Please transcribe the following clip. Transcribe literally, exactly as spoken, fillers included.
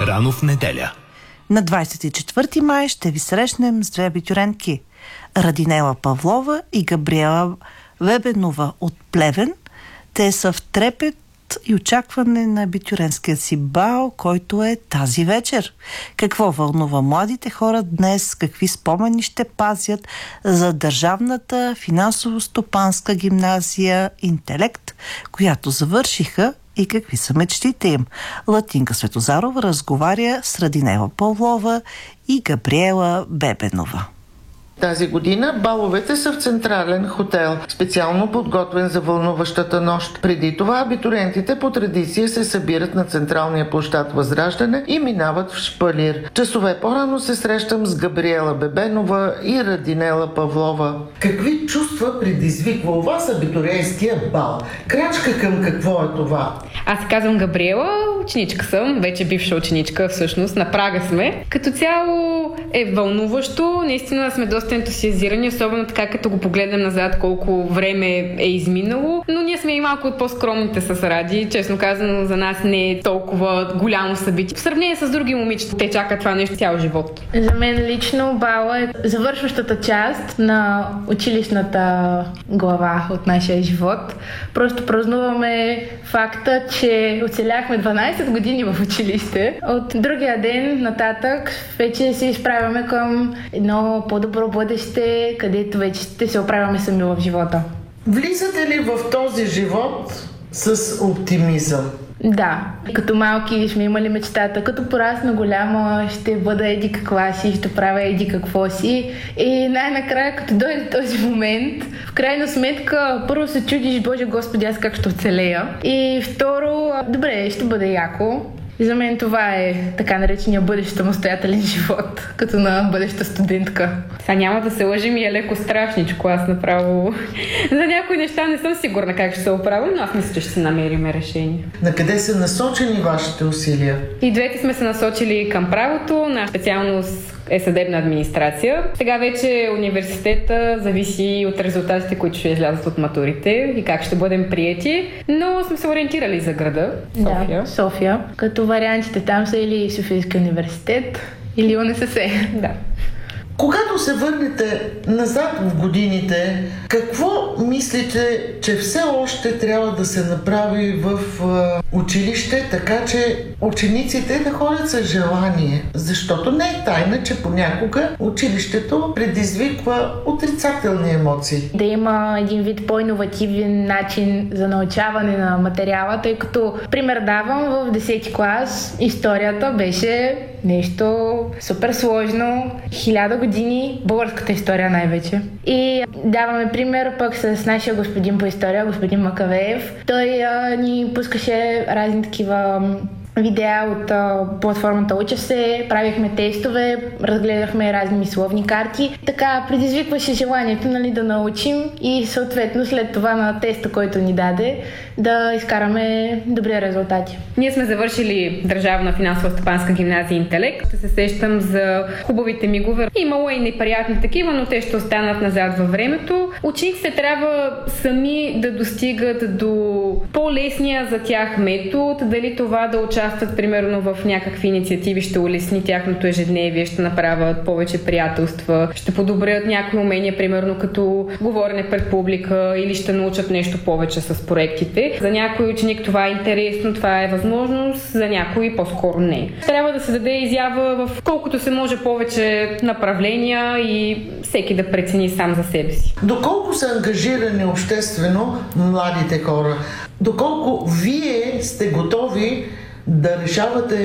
Рано в неделя. На двадесет и четвърти май ще ви срещнем с две абитюрентки. Радинела Павлова и Габриела Вебенова от Плевен. Те са в трепет и очакване на абитюрентския си бал, който е тази вечер. Какво вълнува младите хора днес, какви спомени ще пазят за държавната финансово-стопанска гимназия «Интелект», която завършиха, и какви са мечтите им. Латинка Светозарова разговаря с Радинела Павлова и Габриела Бебенова. Тази година баловете са в Централен хотел, специално подготвен за вълнуващата нощ. Преди това абитуриентите по традиция се събират на централния площад Възраждане и минават в Шпалир. Часове по-рано се срещам с Габриела Бебенова и Радинела Павлова. Какви чувства предизвиква у вас абитуриентския бал? Крачка към какво е това? Аз се казвам Габриела, ученичка съм, вече бивша ученичка всъщност, на прага сме. Като цяло е вълнуващо, наистина сме доста ентусиазирани, особено така като го погледнем назад колко време е изминало, но ние сме и малко от по-скромните с Ради, честно казано за нас не е толкова голямо събитие. В сравнение с други момичета, те чакат това нещо цял живот. За мен лично бала е завършващата част на училищната глава от нашия живот. Просто празнуваме факта, че оцеляхме дванадесет години в училище. От другия ден нататък вече се изправяме към едно по-добро бъдеще, където вече ще се оправяме сами в живота. Влизате ли в този живот с оптимизъм? Да. Като малки сме имали мечтата, като порасна голяма, ще бъда еди каква си, ще правя еди какво си. И най-накрая, като дойде този момент, в крайна сметка, първо се чудиш, Боже Господи, аз как ще оцелея. И второ, добре, ще бъде яко. За мен това е така наречения бъдещ самостоятелен живот, като на бъдеща студентка. Сега няма да се лъжим и е леко страшничко. Аз направо за някои неща не съм сигурна как ще се оправям, но аз мисля, че ще намерим решение. На къде са насочени вашите усилия? И двете сме се насочили към правото. Наша специалност е съдебна администрация. Сега вече университета зависи от резултатите, които ще излязат от матурите и как ще бъдем приети, но сме се ориентирали за града, София. Да, София. Като вариантите там са или Софийски университет, или УНСС. Да. Когато се върнете назад в годините, какво мислите, че все още трябва да се направи в а, училище, така че учениците да ходят с желание? Защото не е тайна, че понякога училището предизвиква отрицателни емоции. Да има един вид по-инновативен начин за научаване на материала, тъй като, пример давам, в десети клас историята беше нещо супер сложно, хиляда години, българската история най-вече. И даваме пример пък с нашия господин по история, господин Макавеев. Той а, ни пускаше разни такива видеа от а, платформата Уча се, правихме тестове, разгледахме разни мисловни карти. Така предизвикваше желанието, нали, да научим и съответно след това на теста, който ни даде, да изкараме добри резултати. Ние сме завършили държавна финансово-стопанска гимназия «Интелект». Ще се сещам за хубавите мигове. Имало и неприятни такива, но те ще останат назад във времето. Учениците трябва сами да достигат до по-лесния за тях метод, дали това да участват примерно в някакви инициативи ще улесни тяхното ежедневие, ще направят повече приятелства, ще подобрят някои умения, примерно като говорене пред публика или ще научат нещо повече с проектите. За някой ученик това е интересно, това е възможност, за някой по-скоро не. Трябва да се даде изява в колкото се може повече направления и всеки да прецени сам за себе си. Доколко са ангажирани обществено младите хора? Доколко вие сте готови да решавате